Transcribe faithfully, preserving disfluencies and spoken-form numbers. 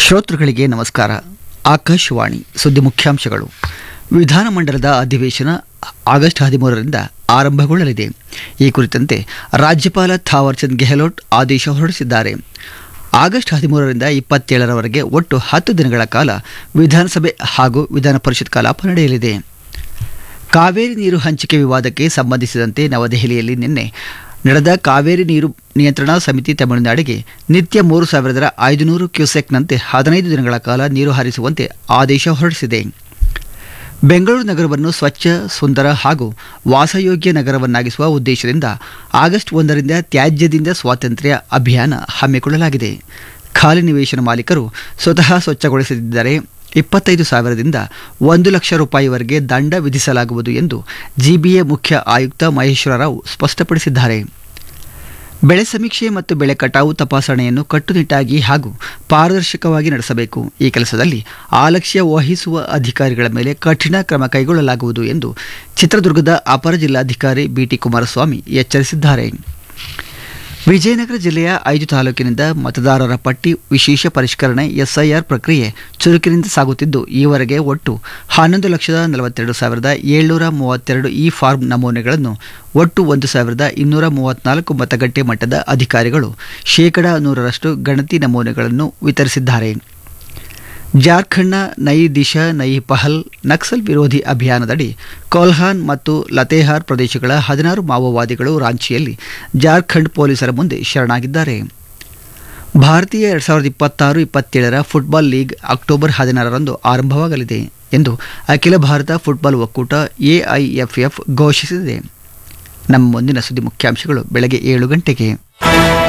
ಶ್ರೋತೃಗಳಿಗೆ ನಮಸ್ಕಾರ. ಆಕಾಶವಾಣಿ ಸುದ್ದಿ ಮುಖ್ಯಾಂಶಗಳು. ವಿಧಾನಮಂಡಲದ ಅಧಿವೇಶನ ಆಗಸ್ಟ್ ಹದಿಮೂರರಿಂದ ಆರಂಭಗೊಳ್ಳಲಿದೆ. ಈ ಕುರಿತಂತೆ ರಾಜ್ಯಪಾಲ ಥಾವರ್ಚಂದ್ ಗೆಹ್ಲೋಟ್ ಆದೇಶ ಹೊರಡಿಸಿದ್ದಾರೆ. ಆಗಸ್ಟ್ ಹದಿಮೂರರಿಂದ ಇಪ್ಪತ್ತೇಳರವರೆಗೆ ಒಟ್ಟು ಹತ್ತು ದಿನಗಳ ಕಾಲ ವಿಧಾನಸಭೆ ಹಾಗೂ ವಿಧಾನ ಪರಿಷತ್ ಕಲಾಪ ನಡೆಯಲಿದೆ. ಕಾವೇರಿ ನೀರು ಹಂಚಿಕೆ ವಿವಾದಕ್ಕೆ ಸಂಬಂಧಿಸಿದಂತೆ ನವದೆಹಲಿಯಲ್ಲಿ ನಿನ್ನೆ ನಡೆದ ಕಾವೇರಿ ನೀರು ನಿಯಂತ್ರಣಾ ಸಮಿತಿ ತಮಿಳುನಾಡಿಗೆ ನಿತ್ಯ ಮೂರು ಸಾವಿರದ ಐದುನೂರು ಕ್ಯೂಸೆಕ್ನಂತೆ ಹದಿನೈದು ದಿನಗಳ ಕಾಲ ನೀರು ಹರಿಸುವಂತೆ ಆದೇಶ ಹೊರಡಿಸಿದೆ. ಬೆಂಗಳೂರು ನಗರವನ್ನು ಸ್ವಚ್ಛ, ಸುಂದರ ಹಾಗೂ ವಾಸಯೋಗ್ಯ ನಗರವನ್ನಾಗಿಸುವ ಉದ್ದೇಶದಿಂದ ಆಗಸ್ಟ್ ಒಂದರಿಂದ ತ್ಯಾಜ್ಯದಿಂದ ಸ್ವಾತಂತ್ರ್ಯ ಅಭಿಯಾನ ಹಮ್ಮಿಕೊಳ್ಳಲಾಗಿದೆ. ಖಾಲಿ ನಿವೇಶನ ಮಾಲೀಕರು ಸ್ವತಃ ಸ್ವಚ್ಛಗೊಳಿಸದಿದ್ದರೆ ಇಪ್ಪತ್ತೈದು ಸಾವಿರದಿಂದ ಒಂದು ಲಕ್ಷ ರೂಪಾಯಿವರೆಗೆ ದಂಡ ವಿಧಿಸಲಾಗುವುದು ಎಂದು ಜಿಬಿಎ ಮುಖ್ಯ ಆಯುಕ್ತ ಮಹೇಶ್ವರ ರಾವ್ ಸ್ಪಷ್ಟಪಡಿಸಿದ್ದಾರೆ. ಬೆಳೆ ಸಮೀಕ್ಷೆ ಮತ್ತು ಬೆಳೆ ಕಟಾವು ತಪಾಸಣೆಯನ್ನು ಕಟ್ಟುನಿಟ್ಟಾಗಿ ಹಾಗೂ ಪಾರದರ್ಶಕವಾಗಿ ನಡೆಸಬೇಕು. ಈ ಕೆಲಸದಲ್ಲಿ ಅಲಕ್ಷ್ಯ ವಹಿಸುವ ಅಧಿಕಾರಿಗಳ ಮೇಲೆ ಕಠಿಣ ಕ್ರಮ ಕೈಗೊಳ್ಳಲಾಗುವುದು ಎಂದು ಚಿತ್ರದುರ್ಗದ ಅಪರ ಜಿಲ್ಲಾಧಿಕಾರಿ ಬಿಟಿ ಕುಮಾರಸ್ವಾಮಿ ಎಚ್ಚರಿಸಿದ್ದಾರೆ. ವಿಜಯನಗರ ಜಿಲ್ಲೆಯ ಐದು ತಾಲೂಕಿನಿಂದ ಮತದಾರರ ಪಟ್ಟಿ ವಿಶೇಷ ಪರಿಷ್ಕರಣೆ ಎಸ್ಐಆರ್ ಪ್ರಕ್ರಿಯೆ ಚುರುಕಿನಿಂದ ಸಾಗುತ್ತಿದ್ದು, ಈವರೆಗೆ ಒಟ್ಟು ಹನ್ನೊಂದು ಲಕ್ಷದ ನಲವತ್ತೆರಡು ಸಾವಿರದ ಏಳ್ನೂರ ಮೂವತ್ತೆರಡು ಇ ಫಾರ್ಮ್ ನಮೂನೆಗಳನ್ನು ಒಟ್ಟು ಒಂದು ಸಾವಿರದ ಇನ್ನೂರ ಮೂವತ್ನಾಲ್ಕು ಮತಗಟ್ಟೆ ಮಟ್ಟದ ಅಧಿಕಾರಿಗಳು ಶೇಕಡ ನೂರರಷ್ಟು ಗಣತಿ ನಮೂನೆಗಳನ್ನು ವಿತರಿಸಿದ್ದಾರೆ. ಜಾರ್ಖಂಡ್ನ ನೈ ದಿಶಾ ನೈ ಪಹಲ್ ನಕ್ಸಲ್ ವಿರೋಧಿ ಅಭಿಯಾನದಡಿ ಕೋಲ್ಹಾನ್ ಮತ್ತು ಲತೇಹಾರ್ ಪ್ರದೇಶಗಳ ಹದಿನಾರು ಮಾವೋವಾದಿಗಳು ರಾಂಚಿಯಲ್ಲಿ ಜಾರ್ಖಂಡ್ ಪೊಲೀಸರ ಮುಂದೆ ಶರಣಾಗಿದ್ದಾರೆ. ಭಾರತೀಯ ಎರಡ್ ಸಾವಿರದ ಇಪ್ಪತ್ತಾರು ಇಪ್ಪತ್ತೇಳರ ಫುಟ್ಬಾಲ್ ಲೀಗ್ ಅಕ್ಟೋಬರ್ ಹದಿನಾರರಂದು ಆರಂಭವಾಗಲಿದೆ ಎಂದು ಅಖಿಲ ಭಾರತ ಫುಟ್ಬಾಲ್ ಒಕ್ಕೂಟ ಎಐಎಫ್ಎಫ್ ಘೋಷಿಸಿದೆ. ನಮ್ಮ ಮುಂದಿನ ಸುದ್ದಿ ಮುಖ್ಯಾಂಶಗಳು ಬೆಳಗ್ಗೆ ಏಳು ಗಂಟೆಗೆ.